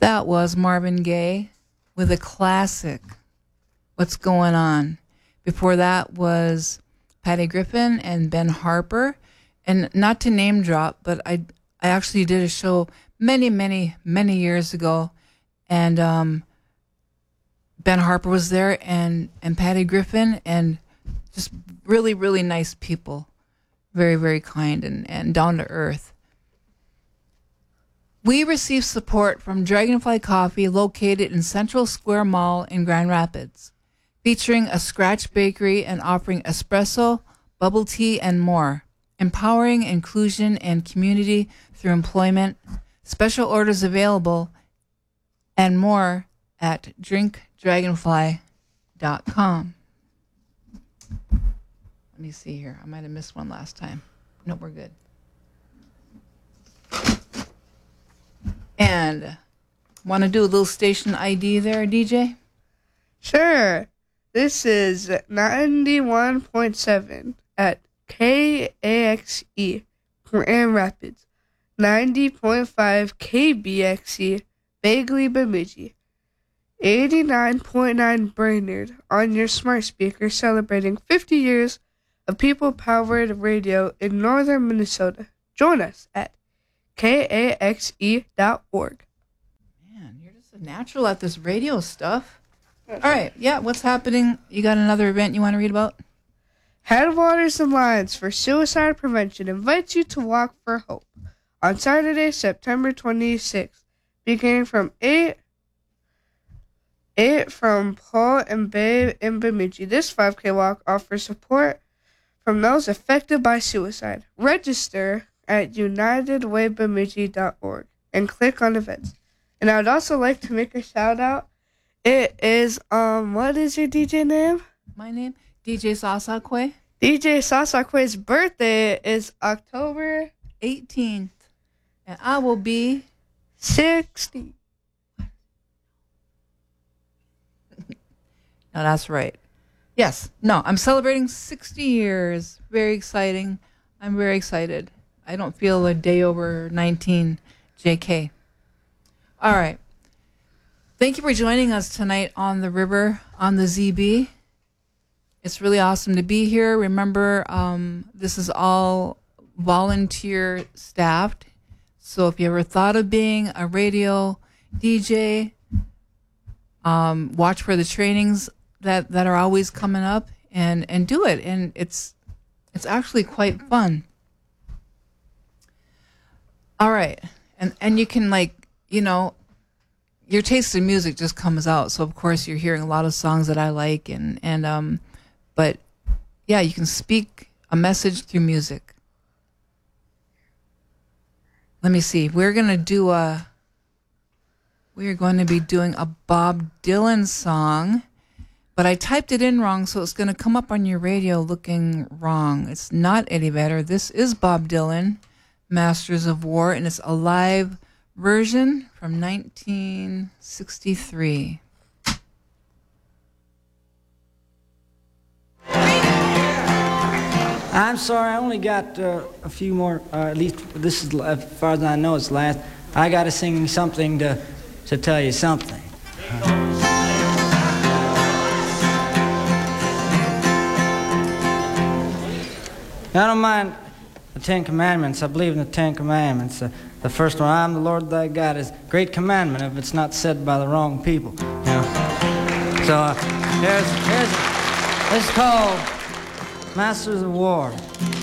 That was Marvin Gaye with a classic, What's Going On. Before that was Patty Griffin and Ben Harper. And not to name drop, but I actually did a show many, many, many years ago. And Ben Harper was there and Patty Griffin, and just really, really nice people. Very, very kind and down to earth. We receive support from Dragonfly Coffee, located in Central Square Mall in Grand Rapids, featuring a scratch bakery and offering espresso, bubble tea, and more, empowering inclusion and community through employment, special orders available, and more at drinkdragonfly.com. Let me see here. I might have missed one last time. No, we're good. And want to do a little station ID there, DJ? Sure. This is 91.7 at KAXE, Grand Rapids. 90.5 KBXE, Bagley, Bemidji. 89.9 Brainerd on your smart speaker, celebrating 50 years of people-powered radio in northern Minnesota. Join us at KAXE.org. Man, you're just a natural at this radio stuff. All right, yeah, what's happening? You got another event you want to read about? Headwaters Alliance for Suicide Prevention invites you to Walk for Hope on Saturday, September 26th, beginning from 8 from Paul and Babe in Bemidji. This 5K walk offers support from those affected by suicide. Register at unitedwaybemidji.org and click on events. And I would also like to make a shout out. It is, what is your DJ name? My name? DJ Sasakwe. DJ Sasakwe's birthday is October 18th. And I will be 60. No, that's right. Yes. No, I'm celebrating 60 years. Very exciting. I'm very excited. I don't feel a day over 19, JK. All right. Thank you for joining us tonight on the river, on the ZB. It's really awesome to be here. Remember, this is all volunteer staffed. So if you ever thought of being a radio DJ, watch for the trainings that are always coming up and do it. And it's actually quite fun. All right. And you can, your taste in music just comes out. So of course you're hearing a lot of songs that I like but yeah, you can speak a message through music. Let me see. We're going to be doing a Bob Dylan song, but I typed it in wrong, so it's going to come up on your radio looking wrong. It's not any better. This is Bob Dylan, Masters of War, and it's a live version from 1963. I'm sorry, I only got a few more, at least this is, as far as I know, it's last. I got to sing something to tell you something. I don't mind the Ten Commandments. I believe in the Ten Commandments. The first one, I am the Lord thy God, is a great commandment if it's not said by the wrong people. You know? So this is called Masters of War.